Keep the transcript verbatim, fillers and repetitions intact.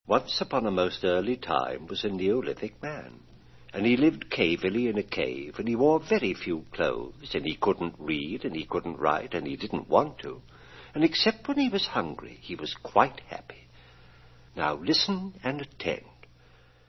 Once upon a most early time was a Neolithic man, and he lived cavily in a cave, and he wore very few clothes, and he couldn't read, and he couldn't write, and he didn't want to, and except when he was hungry, he was quite happy. Now listen and attend.